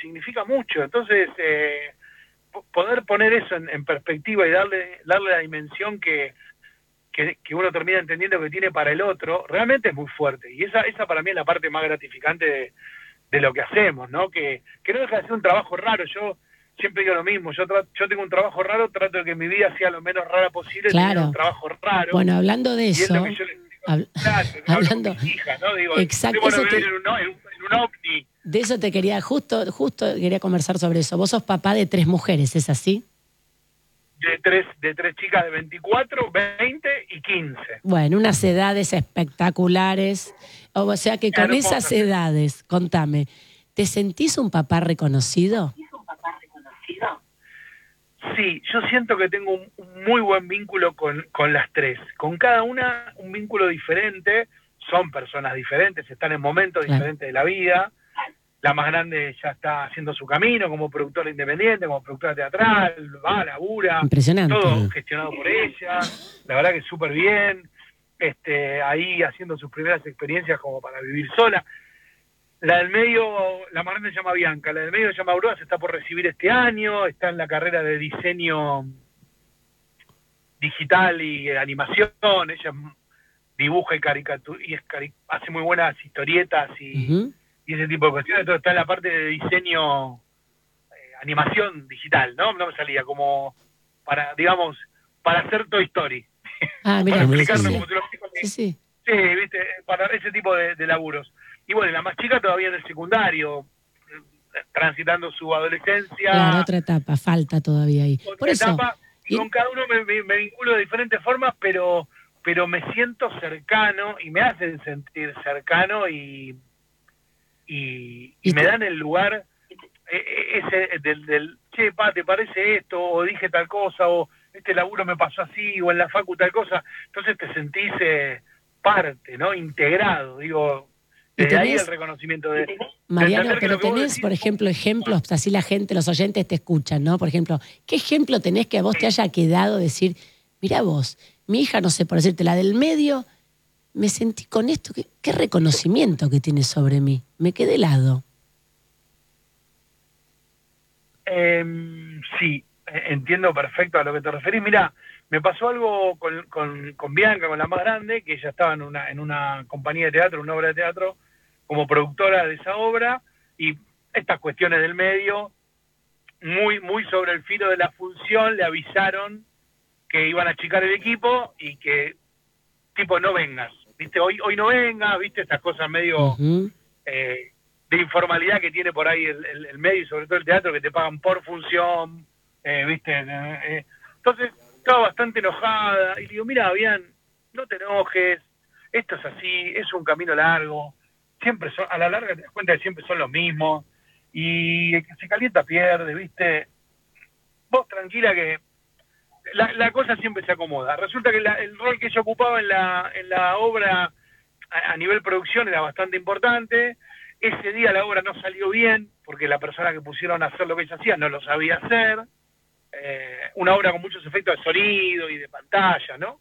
significa mucho. Entonces, poder poner eso en perspectiva y darle la dimensión que uno termina entendiendo que tiene para el otro, realmente es muy fuerte. Y esa para mí es la parte más gratificante de lo que hacemos, ¿no? Que no deja de ser un trabajo raro. Yo siempre digo lo mismo, yo tengo un trabajo raro, trato de que mi vida sea lo menos rara posible, tener un trabajo raro. Bueno, hablando de eso, hablando con mis hijas, ¿no? Digo, exacto, bueno, vivir en un ovni. De eso te quería, justo quería conversar sobre eso. Vos sos papá de 3 mujeres, ¿es así? De tres chicas de 24, 20 y 15. Bueno, unas edades espectaculares. O sea que con esas edades, contame, ¿te sentís un papá reconocido? Sí, yo siento que tengo un muy buen vínculo con las tres. Con cada una un vínculo diferente. Son personas diferentes, están en momentos diferentes de la vida. La más grande ya está haciendo su camino como productora independiente, como productora teatral, va, labura. Impresionante. Todo gestionado por ella. La verdad que súper bien. Ahí haciendo sus primeras experiencias como para vivir sola. La del medio, la más grande se llama Bianca, la del medio se llama Aurora, se está por recibir este año, está en la carrera de diseño digital y animación, ella dibuja y hace muy buenas historietas y ese tipo de cuestiones, entonces está en la parte de diseño, animación digital, ¿no? No me salía como para, digamos, para hacer Toy Story. Mira, para explicarlo como te lo explico. Sí, viste, para ese tipo de laburos. Y bueno, la más chica todavía en el secundario, transitando su adolescencia. Claro, otra etapa, falta todavía ahí. Otra etapa, y con cada uno me vinculo de diferentes formas, pero me siento cercano y me hacen sentir cercano y me dan el lugar ese del che, pa, ¿te parece esto? O dije tal cosa, o este laburo me pasó así, o en la facu tal cosa. Entonces te sentís parte, ¿no? Integrado, digo. Desde ahí el reconocimiento de... Mariano, pero tenés, por ejemplo, ejemplos, así la gente, los oyentes te escuchan, ¿no? Por ejemplo, ¿qué ejemplo tenés que a vos te haya quedado decir, mirá vos, mi hija, no sé, por decirte, la del medio, me sentí con esto, qué reconocimiento que tiene sobre mí, me quedé helado? Sí, entiendo perfecto a lo que te referís. Mirá, me pasó algo con Bianca, con la más grande, que ella estaba en una compañía de teatro, una obra de teatro, como productora de esa obra, y estas cuestiones del medio, muy sobre el filo de la función, le avisaron que iban a achicar el equipo y que, tipo, no vengas, ¿viste? Hoy no vengas, ¿viste? Estas cosas medio de informalidad que tiene por ahí el medio y sobre todo el teatro, que te pagan por función, ¿viste? Entonces, estaba bastante enojada y digo, mira, bien, no te enojes, esto es así, es un camino largo, siempre son, a la larga te das cuenta que siempre son los mismos, y el que se calienta pierde, ¿viste? Vos tranquila que la cosa siempre se acomoda. Resulta que el rol que ella ocupaba en la obra a nivel producción era bastante importante. Ese día la obra no salió bien, porque la persona que pusieron a hacer lo que ella hacía no lo sabía hacer. Una obra con muchos efectos de sonido y de pantalla, ¿no?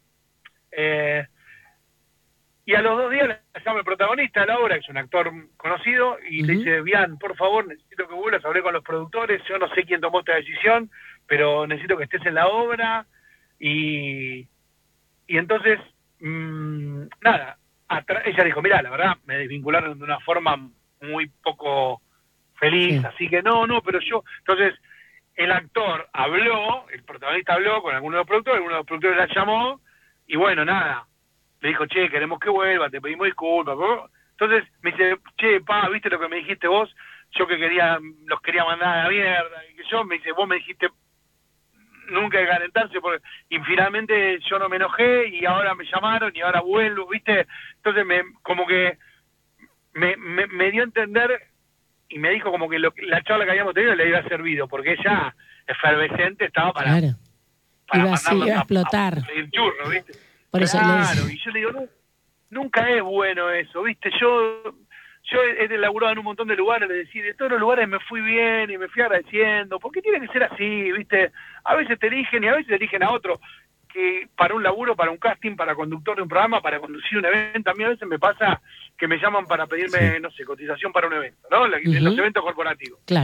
Y a los 2 días le llama el protagonista de la obra, que es un actor conocido, y le dice, Bian, por favor, necesito que vuelvas, hablé con los productores, yo no sé quién tomó esta decisión, pero necesito que estés en la obra, y entonces, nada, ella dijo, mirá, la verdad, me desvincularon de una forma muy poco feliz, así que no, pero yo, entonces, el actor habló, el protagonista habló con alguno de los productores la llamó, y bueno, nada, le dijo, che, queremos que vuelva, te pedimos disculpas. Entonces me dice, che, pa, ¿viste lo que me dijiste vos? Yo que los quería mandar a la mierda. Y que yo, me dice, vos me dijiste nunca hay que calentarse, y finalmente yo no me enojé y ahora me llamaron y ahora vuelvo, ¿viste? Entonces como que me dio a entender y me dijo como que la charla que habíamos tenido le había servido, porque ella, efervescente, estaba para iba a explotar. El churro, ¿viste? Por eso y yo le digo, no, nunca es bueno eso, ¿viste? Yo he laburado en un montón de lugares, le decía, de todos los lugares me fui bien y me fui agradeciendo, porque tiene que ser así, ¿viste? A veces te eligen y a veces te eligen a otro, que para un laburo, para un casting, para conductor de un programa, para conducir un evento. A mí a veces me pasa que me llaman para pedirme, no sé, cotización para un evento, ¿no? En los eventos corporativos. Claro.